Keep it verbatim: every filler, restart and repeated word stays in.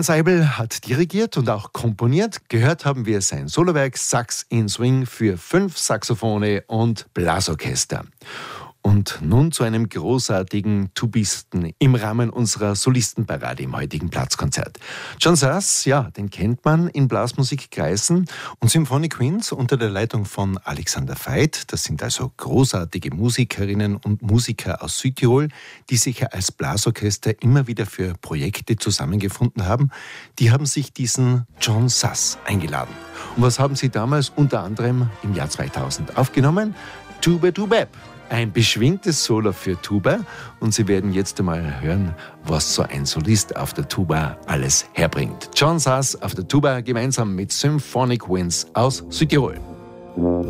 Hans Eibl hat dirigiert und auch komponiert. Gehört haben wir sein Solowerk Sax in Swing für fünf Saxophone und Blasorchester. Und nun zu einem großartigen Tubisten im Rahmen unserer Solistenparade im heutigen Platzkonzert. John Suss, ja, den kennt man in Blasmusikkreisen. Und Symphony Queens unter der Leitung von Alexander Veit. Das sind also großartige Musikerinnen und Musiker aus Südtirol, die sich als Blasorchester immer wieder für Projekte zusammengefunden haben. Die haben sich diesen John Suss eingeladen. Und was haben sie damals unter anderem im Jahr zweitausend aufgenommen? Tuba Tubab. Ein beschwingtes Solo für Tuba, und Sie werden jetzt einmal hören, was so ein Solist auf der Tuba alles herbringt. John Suss auf der Tuba gemeinsam mit Symphony Queens aus Südtirol.